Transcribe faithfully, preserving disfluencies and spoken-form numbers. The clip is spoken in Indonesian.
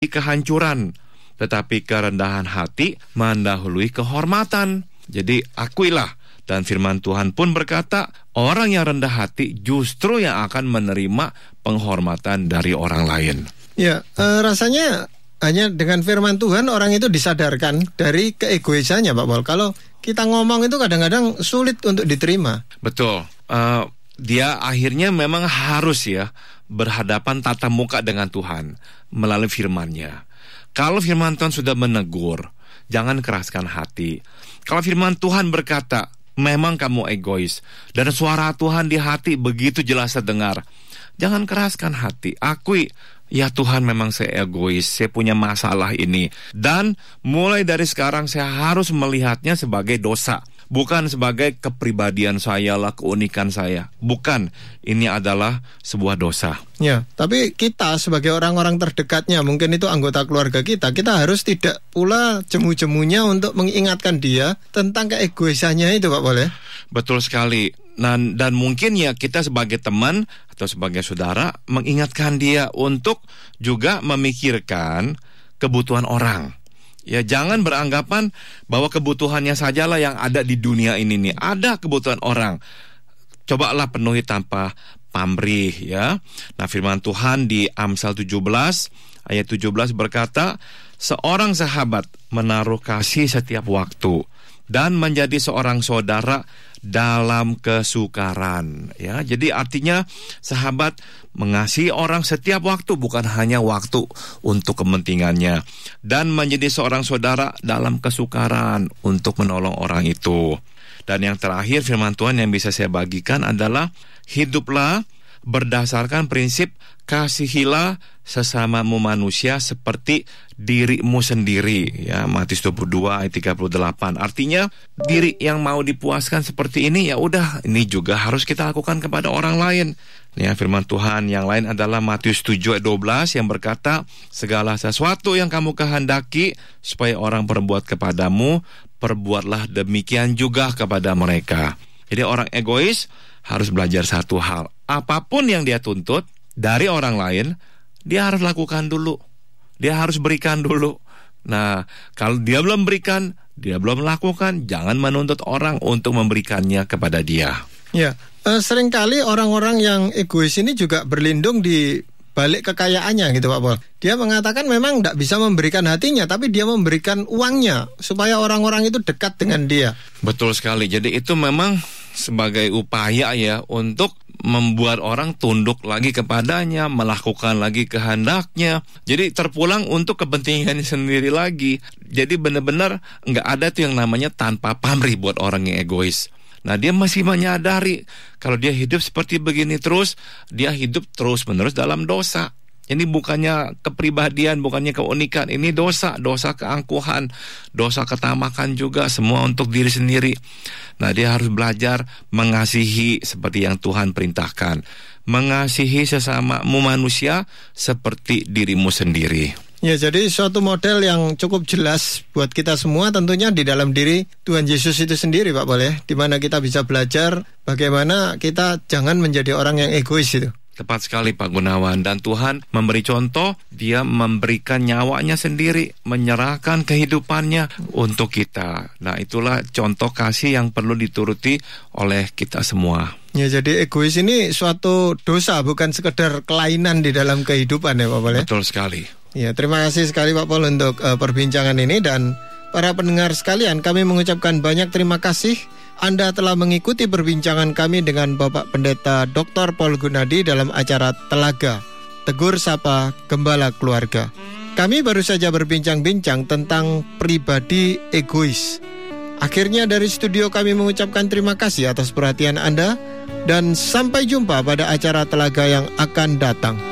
kehancuran, tetapi kerendahan hati mendahului kehormatan. Jadi akuilah. Dan firman Tuhan pun berkata, orang yang rendah hati justru yang akan menerima penghormatan dari orang lain. Ya, eh, rasanya hanya dengan firman Tuhan orang itu disadarkan dari keegoisannya, Pak Paul. Kalau kita ngomong itu kadang-kadang sulit untuk diterima. Betul. Uh, dia akhirnya memang harus ya berhadapan tatap muka dengan Tuhan melalui firman-Nya. Kalau firman Tuhan sudah menegur, jangan keraskan hati. Kalau firman Tuhan berkata, memang kamu egois, dan suara Tuhan di hati begitu jelas terdengar, jangan keraskan hati. Akui, ya Tuhan, memang saya egois, saya punya masalah ini, dan mulai dari sekarang saya harus melihatnya sebagai dosa, bukan sebagai kepribadian saya lah, keunikan saya. Bukan, ini adalah sebuah dosa. Ya, tapi kita sebagai orang-orang terdekatnya, mungkin itu anggota keluarga kita, kita harus tidak pula jemu-jemunya untuk mengingatkan dia tentang keegoisannya itu, Pak Paul ya? Betul sekali. Dan, dan mungkin ya kita sebagai teman atau sebagai saudara mengingatkan dia untuk juga memikirkan kebutuhan orang. Ya, jangan beranggapan bahwa kebutuhannya sajalah yang ada di dunia ini nih. Ada kebutuhan orang. Cobalah penuhi tanpa pamrih ya. Nah, firman Tuhan di Amsal tujuh belas ayat tujuh belas berkata, seorang sahabat menaruh kasih setiap waktu dan menjadi seorang saudara dalam kesukaran ya. Jadi artinya sahabat mengasihi orang setiap waktu, bukan hanya waktu untuk kepentingannya, dan menjadi seorang saudara dalam kesukaran untuk menolong orang itu. Dan yang terakhir firman Tuhan yang bisa saya bagikan adalah hiduplah berdasarkan prinsip kasihilah sesamamu manusia seperti dirimu sendiri ya. Matius dua puluh dua ayat tiga puluh delapan. Artinya diri yang mau dipuaskan seperti ini, ya udah, ini juga harus kita lakukan kepada orang lain. Ya, firman Tuhan yang lain adalah Matius tujuh ayat dua belas yang berkata, segala sesuatu yang kamu kehendaki supaya orang perbuat kepadamu, perbuatlah demikian juga kepada mereka. Jadi orang egois harus belajar satu hal, apapun yang dia tuntut dari orang lain, dia harus lakukan dulu. Dia harus berikan dulu. Nah, kalau dia belum berikan, dia belum lakukan, jangan menuntut orang untuk memberikannya kepada dia. Ya, eh, seringkali orang-orang yang egois ini juga berlindung di balik kekayaannya gitu, Pak Paul. Dia mengatakan memang tidak bisa memberikan hatinya, tapi dia memberikan uangnya supaya orang-orang itu dekat dengan dia. Betul sekali. Jadi itu memang sebagai upaya ya untuk membuat orang tunduk lagi kepadanya, melakukan lagi kehendaknya. Jadi terpulang untuk kepentingannya sendiri lagi. Jadi benar-benar nggak ada tuh yang namanya tanpa pamrih buat orang yang egois. Nah, dia masih menyadari kalau dia hidup seperti begini terus, dia hidup terus-menerus dalam dosa. Ini bukannya kepribadian, bukannya keunikan, ini dosa, dosa keangkuhan, dosa ketamakan juga, semua untuk diri sendiri. Nah, dia harus belajar mengasihi seperti yang Tuhan perintahkan. Mengasihi sesamamu manusia seperti dirimu sendiri. Ya, jadi suatu model yang cukup jelas buat kita semua tentunya di dalam diri Tuhan Yesus itu sendiri, Pak Paul ya, di mana kita bisa belajar bagaimana kita jangan menjadi orang yang egois itu. Tepat sekali Pak Gunawan. Dan Tuhan memberi contoh, dia memberikan nyawanya sendiri, menyerahkan kehidupannya untuk kita. Nah, itulah contoh kasih yang perlu dituruti oleh kita semua. Ya, jadi egois ini suatu dosa, bukan sekedar kelainan di dalam kehidupan ya, Pak Paul ya. Betul sekali. Ya, terima kasih sekali Pak Paul untuk uh, perbincangan ini. Dan para pendengar sekalian, kami mengucapkan banyak terima kasih Anda telah mengikuti perbincangan kami dengan Bapak Pendeta Doktor Paul Gunadi dalam acara Telaga, Tegur Sapa Gembala Keluarga. Kami baru saja berbincang-bincang tentang pribadi egois. Akhirnya dari studio kami mengucapkan terima kasih atas perhatian Anda, dan sampai jumpa pada acara Telaga yang akan datang.